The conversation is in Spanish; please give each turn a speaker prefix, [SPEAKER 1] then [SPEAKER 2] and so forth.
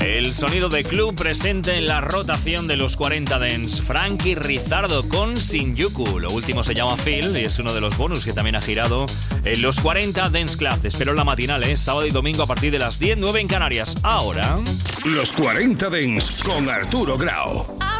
[SPEAKER 1] El sonido de club presente en la rotación de los 40 Dance. Frankie Rizardo con Shinjuku. Lo último se llama Phil y es uno de los bonus que también ha girado en los 40 Dance Club. Te espero en la matinal, sábado y domingo a partir de las 10:09 en Canarias. Ahora,
[SPEAKER 2] los 40 Dance con Arturo Grau.